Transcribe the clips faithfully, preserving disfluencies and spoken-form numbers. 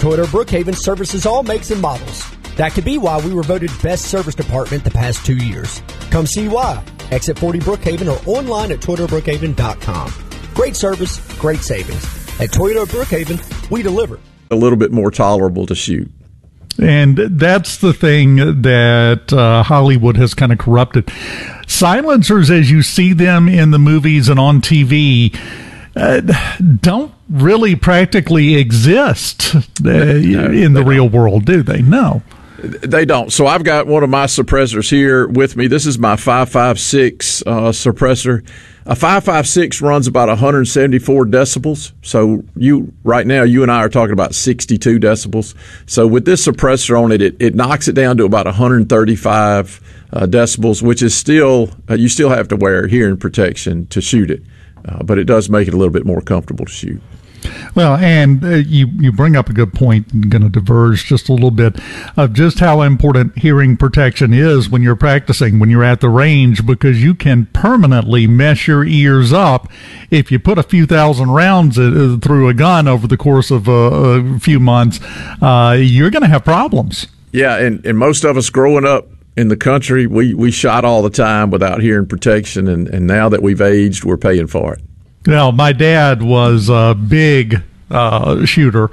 Toyota Brookhaven services all makes and models. That could be why we were voted best service department the past two years. Come see why. Exit forty Brookhaven or online at toyota brookhaven dot com. Great service, great savings. At Toyota Brookhaven, we deliver. A little bit more tolerable to shoot. And that's the thing that uh, Hollywood has kind of corrupted. Silencers, as you see them in the movies and on T V, uh, don't really practically exist uh, no, in the real don't. world, do they? No. They don't. So I've got one of my suppressors here with me. This is my five five six uh, suppressor. A five five six runs about one hundred seventy-four decibels. So you right now, you and I are talking about sixty-two decibels. So with this suppressor on it, it, it knocks it down to about one hundred thirty-five uh, decibels, which is still, uh, you still have to wear hearing protection to shoot it. Uh, but it does make it a little bit more comfortable to shoot. Well, and uh, you, you bring up a good point. I'm going to diverge just a little bit of just how important hearing protection is when you're practicing, when you're at the range, because you can permanently mess your ears up if you put a few thousand rounds uh, through a gun over the course of a, a few months. Uh, you're going to have problems. Yeah, and, and most of us growing up in the country, we, we shot all the time without hearing protection, and, and now that we've aged, we're paying for it. Well, my dad was a big uh, shooter,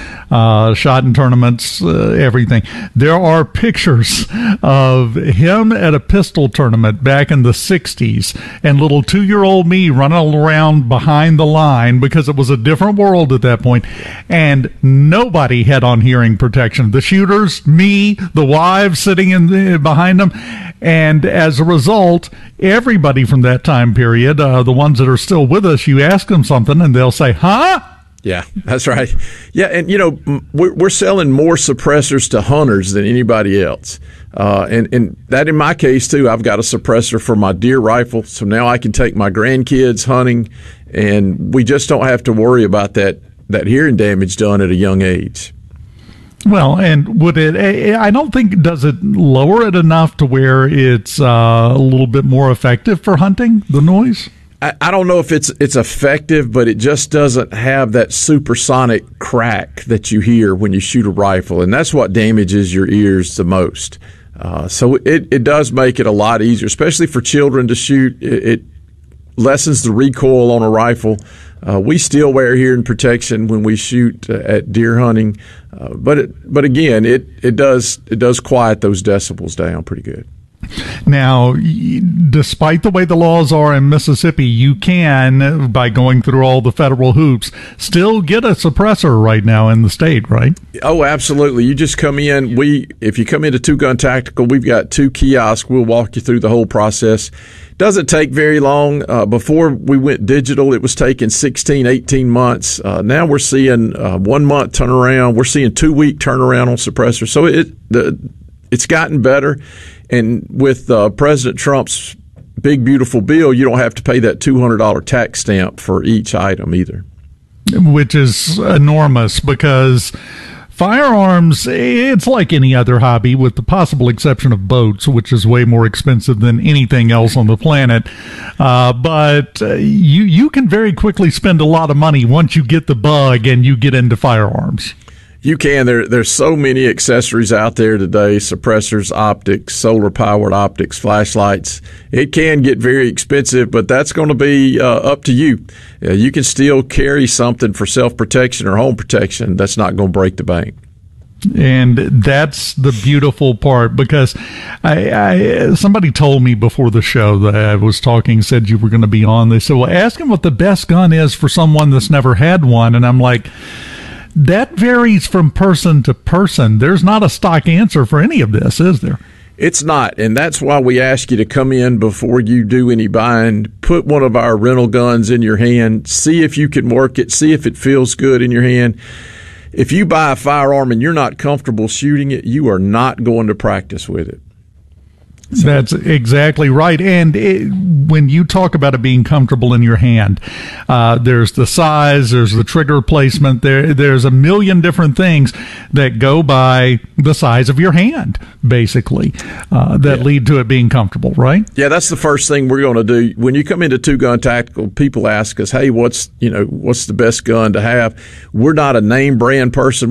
uh, shot in tournaments, uh, everything. There are pictures of him at a pistol tournament back in the sixties and little two-year-old me running around behind the line because it was a different world at that point, and nobody had on hearing protection. The shooters, me, the wives sitting in the, behind them. And as a result, everybody from that time period, uh, the ones that are still with us, you ask them something and they'll say, huh? Yeah, that's right. Yeah, and, you know, we're, we're selling more suppressors to hunters than anybody else. Uh, and, and that in my case, too, I've got a suppressor for my deer rifle, so now I can take my grandkids hunting, and we just don't have to worry about that, that hearing damage done at a young age. Well, and would it, I don't think, does it lower it enough to where it's uh, a little bit more effective for hunting, the noise? I, I don't know if it's it's effective, but it just doesn't have that supersonic crack that you hear when you shoot a rifle, and that's what damages your ears the most. Uh, so it, it does make it a lot easier, especially for children to shoot. It, it lessens the recoil on a rifle. Uh, we still wear hearing protection when we shoot uh, at deer hunting, uh, but it, but again, it, it does it does quiet those decibels down pretty good. Now, despite the way the laws are in Mississippi, you can, by going through all the federal hoops, still get a suppressor right now in the state, right? Oh, absolutely. You just come in. We, if you come into Two Gun Tactical, we've got two kiosks. We'll walk you through the whole process. Doesn't take very long. Uh, before we went digital, it was taking sixteen, eighteen months. Uh, now we're seeing uh, one month turnaround. We're seeing two week turnaround on suppressors. So it the it's gotten better. And with uh, President Trump's big, beautiful bill, you don't have to pay that two hundred dollars tax stamp for each item either. Which is enormous because firearms, it's like any other hobby with the possible exception of boats, which is way more expensive than anything else on the planet. Uh, but uh, you, you can very quickly spend a lot of money once you get the bug and you get into firearms. You can. There, there's so many accessories out there today, suppressors, optics, solar-powered optics, flashlights. It can get very expensive, but that's going to be uh, up to you. Uh, you can still carry something for self-protection or home protection that's not going to break the bank. And that's the beautiful part, because I, I somebody told me before the show that I was talking, said you were going to be on. They said, well, ask him what the best gun is for someone that's never had one. And I'm like, that varies from person to person. There's not a stock answer for any of this, is there? It's not, and that's why we ask you to come in before you do any buying. Put one of our rental guns in your hand. See if you can work it. See if it feels good in your hand. If you buy a firearm and you're not comfortable shooting it, you are not going to practice with it. So. That's exactly right. And it, when you talk about it being comfortable in your hand, uh, there's the size, there's the trigger placement, there, there's a million different things that go by the size of your hand, basically, uh, that yeah. lead to it being comfortable, right? Yeah, that's the first thing we're going to do. When you come into Two Gun Tactical, people ask us, hey, what's, you know, what's the best gun to have? We're not a name brand person.